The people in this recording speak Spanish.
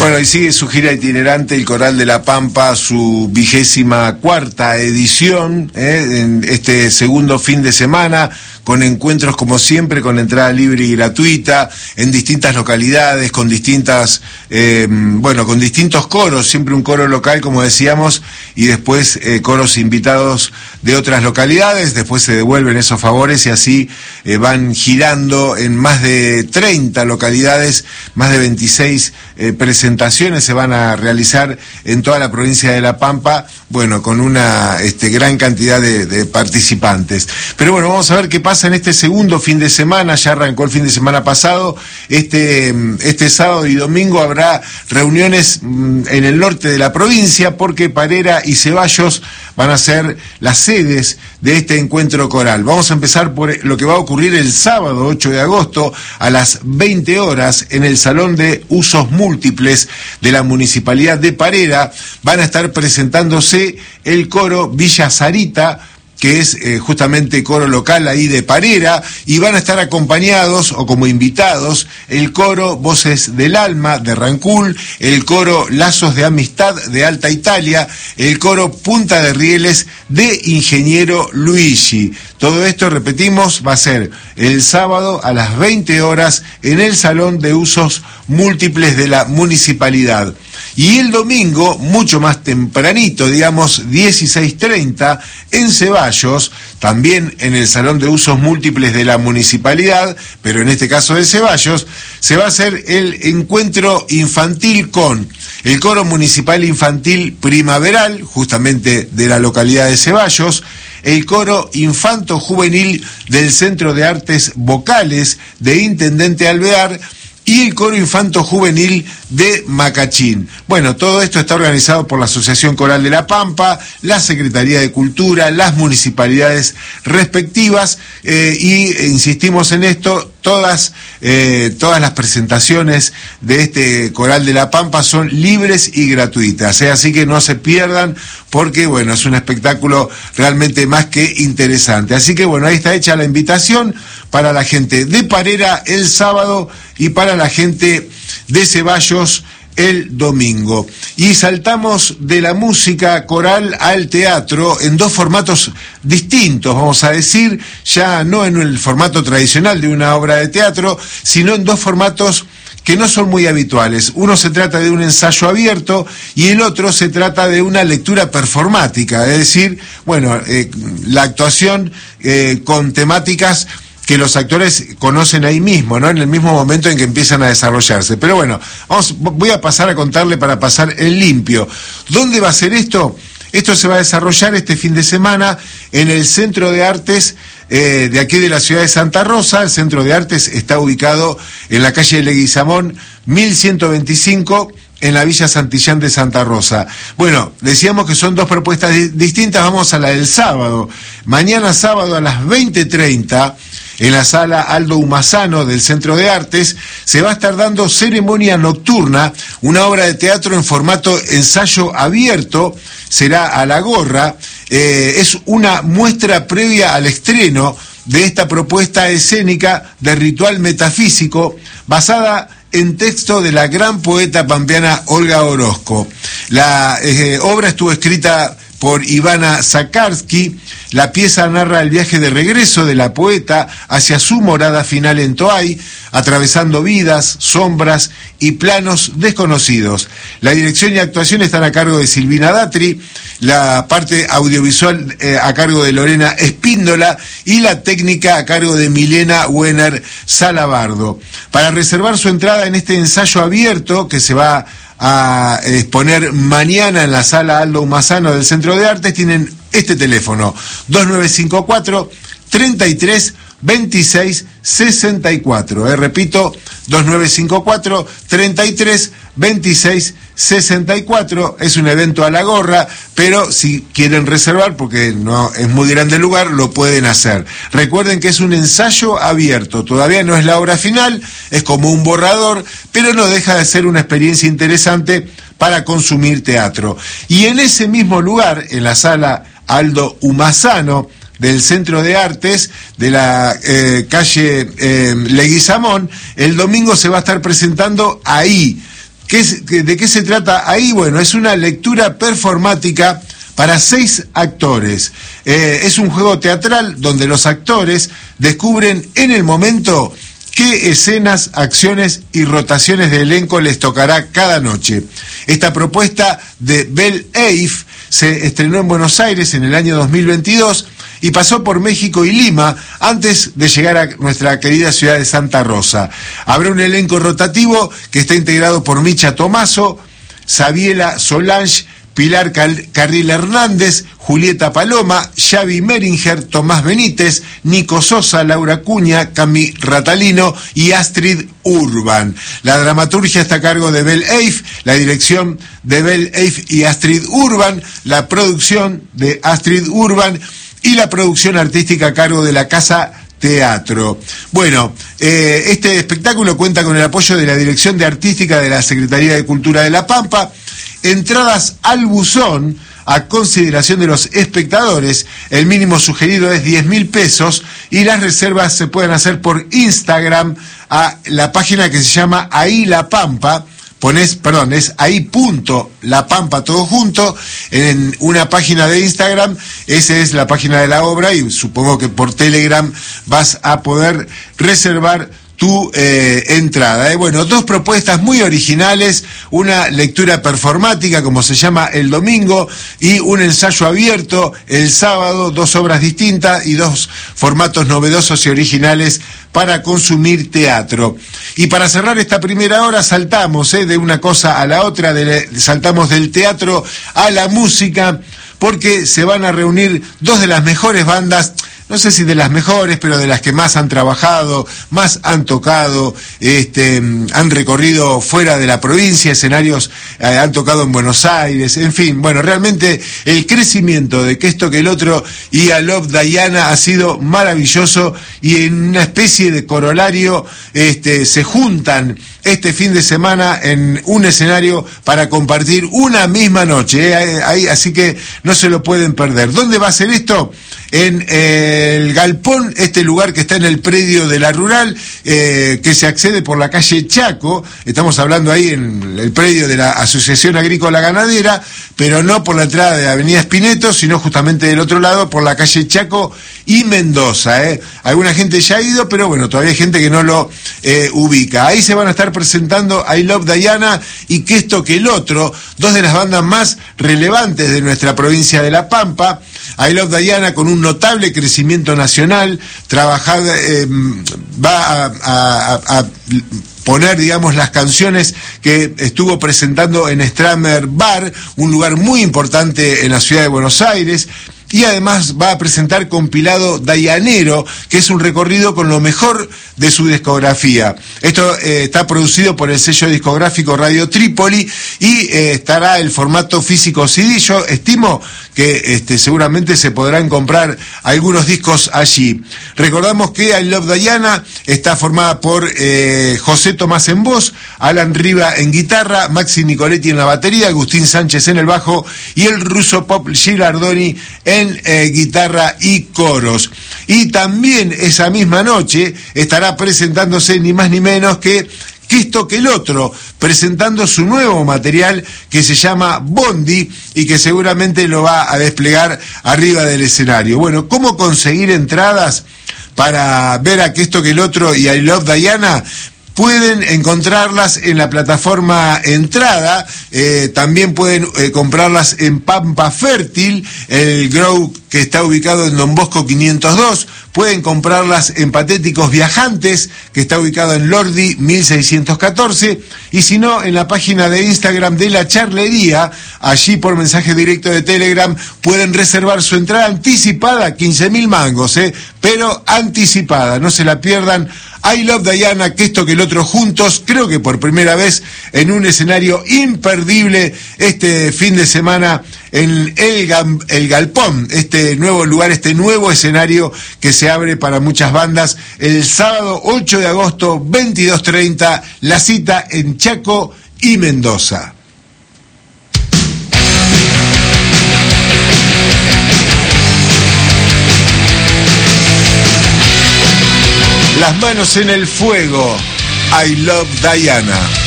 Bueno, y sigue su gira itinerante el Coral de la Pampa, su 24ª edición, en este segundo fin de semana, con encuentros como siempre, con entrada libre y gratuita, en distintas localidades, con distintas, con distintos coros, siempre un coro local, como decíamos, y después coros invitados de otras localidades, después se devuelven esos favores y así van girando en más de 30 localidades, más de 26 presentaciones se van a realizar en toda la provincia de La Pampa, bueno, con una gran cantidad de participantes. Pero bueno, vamos a ver qué pasa en este segundo fin de semana. Ya arrancó el fin de semana pasado. Este sábado y domingo habrá reuniones en el norte de la provincia, porque Parera y Ceballos van a ser las sedes de este encuentro coral. Vamos a empezar por lo que va a ocurrir el sábado 8 de agosto a las 20 horas en el Salón de Usos Múltiples de la Municipalidad de Parera. Van a estar presentándose el coro Villa Sarita, que es justamente coro local ahí de Parera, y van a estar acompañados o como invitados el coro Voces del Alma de Rancul, el coro Lazos de Amistad de Alta Italia, el coro Punta de Rieles de Ingeniero Luigi. Todo esto, repetimos, va a ser el sábado a las 20 horas en el Salón de Usos Múltiples de la Municipalidad. Y el domingo, mucho más tempranito, digamos 16:30, en Ceballos, también en el Salón de Usos Múltiples de la Municipalidad, pero en este caso de Ceballos, se va a hacer el encuentro infantil con el Coro Municipal Infantil Primaveral, justamente de la localidad de Ceballos, el Coro Infanto Juvenil del Centro de Artes Vocales de Intendente Alvear, y el Coro Infanto Juvenil de Macachín. Bueno, todo esto está organizado por la Asociación Coral de La Pampa, la Secretaría de Cultura, las municipalidades respectivas, y insistimos en esto, todas las presentaciones de este Coral de La Pampa son libres y gratuitas, así que no se pierdan, porque bueno, es un espectáculo realmente más que interesante. Así que bueno, ahí está hecha la invitación para la gente de Parera el sábado y para la gente de Ceballos el domingo. Y saltamos de la música coral al teatro en dos formatos distintos, vamos a decir, ya no en el formato tradicional de una obra de teatro, sino en dos formatos que no son muy habituales. Uno se trata de un ensayo abierto y el otro se trata de una lectura performática, es decir, bueno, la actuación con temáticas que los actores conocen ahí mismo, ¿no? En el mismo momento en que empiezan a desarrollarse. Pero bueno, voy a pasar a contarle para pasar en limpio. ¿Dónde va a ser esto? Esto se va a desarrollar este fin de semana en el Centro de Artes de aquí de la ciudad de Santa Rosa. El Centro de Artes está ubicado en la calle Leguizamón 1125, en la Villa Santillán de Santa Rosa. Bueno, decíamos que son dos propuestas distintas. Vamos a la del sábado. Mañana sábado a las 20:30, en la sala Aldo Humazano del Centro de Artes, se va a estar dando Ceremonia Nocturna, una obra de teatro en formato ensayo abierto, será a la gorra. Es una muestra previa al estreno de esta propuesta escénica de ritual metafísico, basada en texto de la gran poeta pampeana Olga Orozco. La obra estuvo escrita por Ivana Zakarsky. La pieza narra el viaje de regreso de la poeta hacia su morada final en Toay, atravesando vidas, sombras y planos desconocidos. La dirección y actuación están a cargo de Silvina Datri, la parte audiovisual a cargo de Lorena Espíndola y la técnica a cargo de Milena Wenner Salabardo. Para reservar su entrada en este ensayo abierto que se va a exponer mañana en la sala Aldo Humazano del Centro de Artes, tienen este teléfono: 2954 33 26 64. Repito, 2954 33 26 64. Es un evento a la gorra, pero si quieren reservar, porque no es muy grande el lugar, lo pueden hacer. Recuerden que es un ensayo abierto, todavía no es la obra final, es como un borrador, pero no deja de ser una experiencia interesante para consumir teatro. Y en ese mismo lugar, en la sala Aldo Humazano del Centro de Artes de la calle Leguizamón, el domingo se va a estar presentando ahí ¿De qué se trata ahí? Bueno, es una lectura performática para 6 actores. Es un juego teatral donde los actores descubren en el momento qué escenas, acciones y rotaciones de elenco les tocará cada noche. Esta propuesta de Belle Eife se estrenó en Buenos Aires en el año 2022 y pasó por México y Lima antes de llegar a nuestra querida ciudad de Santa Rosa. Habrá un elenco rotativo que está integrado por Micha Tomaso, Sabiela Solange, Pilar Carril Hernández, Julieta Paloma, Xavi Meringer, Tomás Benítez, Nico Sosa, Laura Cuña, Cami Ratalino y Astrid Urban. La dramaturgia está a cargo de Belle Eife, la dirección de Belle Eife y Astrid Urban, la producción de Astrid Urban y la producción artística a cargo de la Casa Teatro. Bueno, este espectáculo cuenta con el apoyo de la Dirección de Artística de la Secretaría de Cultura de La Pampa. Entradas al buzón a consideración de los espectadores. El mínimo sugerido es 10.000 pesos y las reservas se pueden hacer por Instagram a la página que se llama Ahí La Pampa. Es ahí.lapampa todo junto, en una página de Instagram. Esa es la página de la obra y supongo que por Telegram vas a poder reservar tu entrada. Bueno, 2 propuestas muy originales, una lectura performática, como se llama, el domingo, y un ensayo abierto el sábado, 2 obras distintas y 2 formatos novedosos y originales para consumir teatro. Y para cerrar esta primera hora saltamos de una cosa a la otra, saltamos del teatro a la música, porque se van a reunir 2 de las mejores bandas, no sé si de las mejores, pero de las que más han trabajado, más han tocado, han recorrido fuera de la provincia, escenarios, han tocado en Buenos Aires, en fin, bueno, realmente el crecimiento de Que Esto Que El Otro y I Love Diana ha sido maravilloso, y en una especie de corolario se juntan este fin de semana en un escenario para compartir una misma noche, así que no se lo pueden perder. ¿Dónde va a ser esto? En el Galpón, este lugar que está en el predio de la Rural, que se accede por la calle Chaco. Estamos hablando ahí en el predio de la Asociación Agrícola Ganadera, pero no por la entrada de Avenida Espineto, sino justamente del otro lado, por la calle Chaco y Mendoza. Alguna gente ya ha ido, pero bueno, todavía hay gente que no lo ubica. Ahí se van a estar presentando I Love Diana y Que Esto Que El Otro, 2 de las bandas más relevantes de nuestra provincia de La Pampa. I Love Diana, con un notable crecimiento nacional, va a poner, digamos, las canciones que estuvo presentando en Stramer Bar, un lugar muy importante en la ciudad de Buenos Aires. Y además va a presentar compilado Dianero, que es un recorrido con lo mejor de su discografía. Esto está producido por el sello discográfico Radio Trípoli y estará el formato físico CD. Yo estimo que seguramente se podrán comprar algunos discos allí. Recordamos que I Love Diana está formada por José Tomás en voz, Alan Riva en guitarra, Maxi Nicoletti en la batería, Agustín Sánchez en el bajo y el ruso Pop Gilardoni en guitarra y coros. Y también esa misma noche estará presentándose ni más ni menos que Esto Que El Otro, presentando su nuevo material que se llama Bondi y que seguramente lo va a desplegar arriba del escenario. Bueno, ¿cómo conseguir entradas para ver a Que Esto Que El Otro y I Love Diana? Pueden encontrarlas en la plataforma Entrada, también pueden comprarlas en Pampa Fértil, el Grow que está ubicado en Don Bosco 502, pueden comprarlas en Patéticos Viajantes, que está ubicado en Lordi 1614, y si no, en la página de Instagram de La Charlería, allí por mensaje directo de Telegram, pueden reservar su entrada anticipada, 15.000 mangos, pero anticipada, no se la pierdan. I Love Diana, Que Esto Que El Otro juntos, creo que por primera vez en un escenario imperdible este fin de semana en el Galpón, este nuevo lugar, este nuevo escenario que se abre para muchas bandas el sábado 8 de agosto, 22:30, la cita en Chaco y Mendoza. Las manos en el fuego, I Love Diana.